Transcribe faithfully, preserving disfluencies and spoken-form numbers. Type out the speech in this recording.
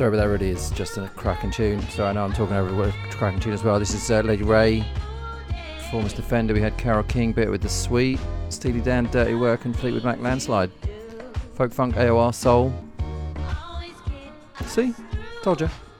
Sorry, but that really is just a cracking tune. So I know I'm talking over a cracking tune as well. This is uh, Lady Ray, Performance Defender. We had Carole King, Bit with the Sweet, Steely Dan, Dirty Work, and Fleetwood Mac, Landslide. Folk Funk, A O R, Soul. See? Told you.